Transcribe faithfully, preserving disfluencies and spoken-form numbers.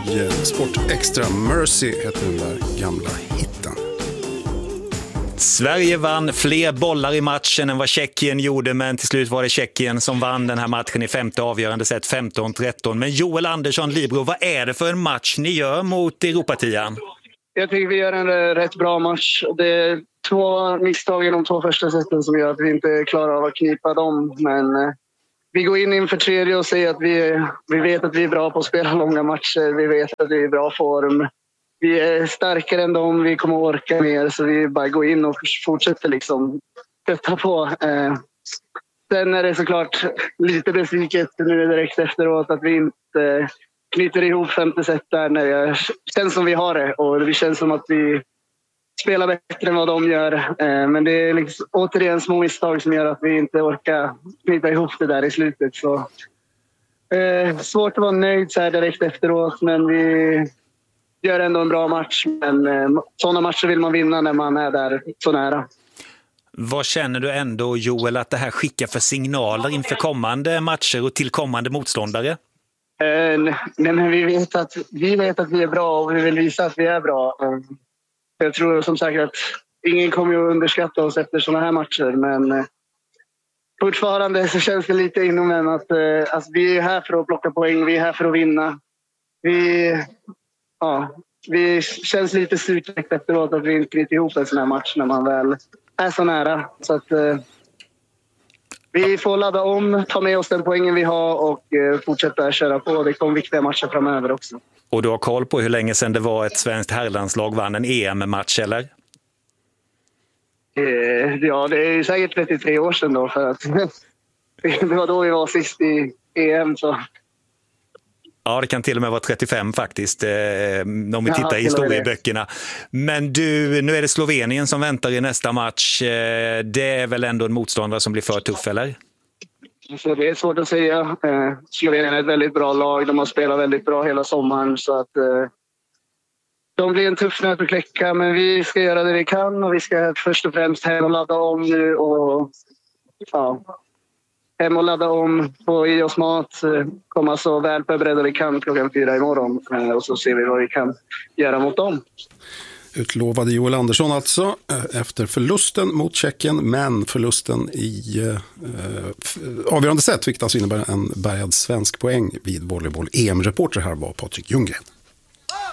Sport Extra. Mercy heter den där gamla hitten. Sverige vann fler bollar i matchen än vad Tjeckien gjorde, men till slut var det Tjeckien som vann den här matchen i femte avgörande set femton tretton. Men Joel Andersson, Libro, vad är det för en match ni gör mot Europatian? Jag tycker vi gör en rätt bra match. Det är två misstag i de två första sätten som gör att vi inte klarar av att knipa dem. Men vi går in inför tredje och säger att vi, vi vet att vi är bra på att spela långa matcher. Vi vet att vi är i bra form. Vi är starkare än dem, vi kommer att orka mer. Så vi bara går in och fortsätter liksom stötta på. Sen är det såklart lite besviket nu direkt efteråt att vi inte knyter ihop femte set där när det känns som vi har det. Och det känns som att vi spelar bättre än vad de gör. Men det är liksom, återigen små misstag som gör att vi inte orkar knyta ihop det där i slutet. Så, eh, svårt att vara nöjd så här direkt efteråt, men vi gör ändå en bra match. Men eh, sådana matcher vill man vinna när man är där så nära. Vad känner du ändå, Joel, att det här skickar för signaler inför kommande matcher och till kommande motståndare? Uh, nej, men vi vet, att, vi vet att vi är bra och vi vill visa att vi är bra. Uh, jag tror som sagt att ingen kommer att underskatta oss efter sådana här matcher. Men uh, fortfarande så känns det lite inom en att uh, alltså, vi är här för att plocka poäng, vi är här för att vinna. Vi, uh, vi känns lite surt efteråt att vi inte knyter ihop en sån här match när man väl är så nära. Så att... Uh, Vi får ladda om, ta med oss den poängen vi har och eh, fortsätta köra på. Det kommer viktiga matcher framöver också. Och du har koll på hur länge sedan det var ett svenskt herrlandslag vann en E M-match, eller? Eh, ja, det är säkert trettiotre år sedan då. För att det var då vi var sist i E M. Så. Ja, det kan till och med vara trettiofem faktiskt, eh, om vi tittar i historieböckerna. Men du, nu är det Slovenien som väntar i nästa match. Eh, det är väl ändå en motståndare som blir för tuff, eller? Så det är svårt att säga. Eh, Slovenien är ett väldigt bra lag. De har spelat väldigt bra hela sommaren. Så att eh, de blir en tuff nöt att kläcka. Men vi ska göra det vi kan. Och vi ska först och främst hem och ladda om nu. Och ja... hem och ladda om, få i oss mat, komma så väl förberedda vi kan klockan fyra imorgon och så ser vi vad vi kan göra mot dem. Utlovade Joel Andersson alltså efter förlusten mot Tjeckien, men förlusten i eh, avgörande sätt, vilket alltså innebär en bärgad svensk poäng vid volleyboll. E M-reporter här var Patrik Ljunggren.